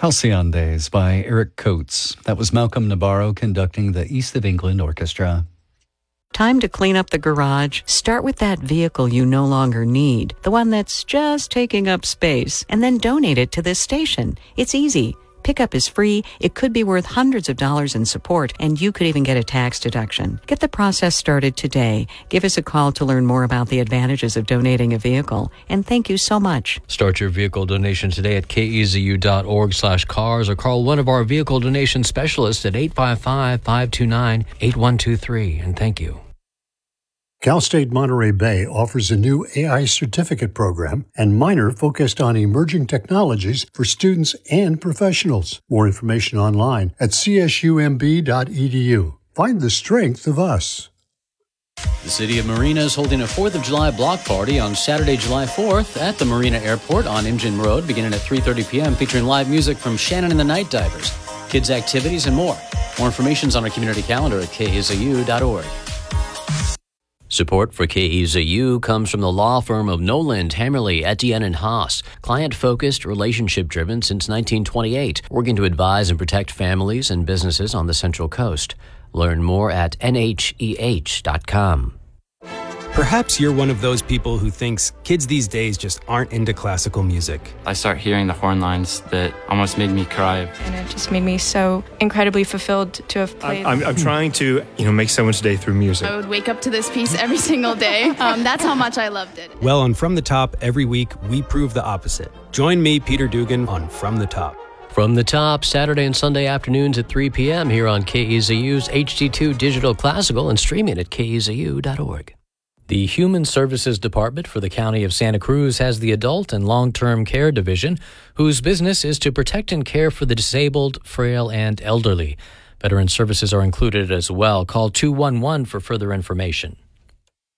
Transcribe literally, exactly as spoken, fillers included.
Halcyon Days by Eric Coates. That was Malcolm Nabarro conducting the East of England Orchestra. Time to clean up the garage. Start with that vehicle you no longer need, the one that's just taking up space, and then donate it to this station. It's easy. Pickup is free. It could be worth hundreds of dollars in support, and you could even get a tax deduction. Get the process started today. Give us a call to learn more about the advantages of donating a vehicle. And thank you so much. Start your vehicle donation today at kezu.org slash cars or call one of our vehicle donation specialists at eight five five, five two nine, eight one two three. And thank you. Cal State Monterey Bay offers a new A I certificate program and minor focused on emerging technologies for students and professionals. More information online at c s u m b dot e d u. Find the strength of us. The City of Marina is holding a fourth of July block party on Saturday, July fourth at the Marina Airport on Imjin Road, beginning at three thirty p.m., featuring live music from Shannon and the Night Divers, kids' activities, and more. More information is on our community calendar at k e z u dot org. Support for K E Z U comes from the law firm of Noland, Hammerly, Etienne and Haas. Client-focused, relationship-driven since nineteen twenty-eight, working to advise and protect families and businesses on the Central Coast. Learn more at N H E H dot com. Perhaps you're one of those people who thinks kids these days just aren't into classical music. I start hearing the horn lines that almost made me cry. And it just made me so incredibly fulfilled to have played. I'm, I'm, I'm trying to, you know, make someone's day through music. I would wake up to this piece every single day. Um, that's how much I loved it. Well, on From the Top, every week, we prove the opposite. Join me, Peter Dugan, on From the Top. From the Top, Saturday and Sunday afternoons at three p.m. here on K E Z U's H D two Digital Classical and streaming at k e z u dot org. The Human Services Department for the County of Santa Cruz has the Adult and Long-Term Care Division, whose business is to protect and care for the disabled, frail, and elderly. Veteran services are included as well. Call two one one for further information.